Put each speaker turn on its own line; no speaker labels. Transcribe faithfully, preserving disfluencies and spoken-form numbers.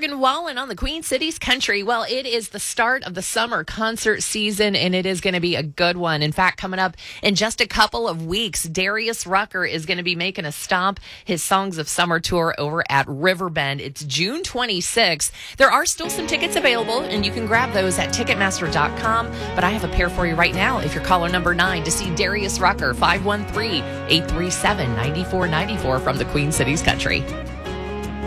Morgan Wallen on the Queen Cities Country. Well, it is the start of the summer concert season, and it is going to be a good one. In fact, coming up in just a couple of weeks, Darius Rucker is going to be making a stop, his Songs of Summer tour over at Riverbend. It's June twenty-sixth. There are still some tickets available, and you can grab those at Ticketmaster dot com. But I have a pair for you right now if you're caller number nine to see Darius Rucker, five one three, eight three seven, nine four nine four from the Queen Cities Country.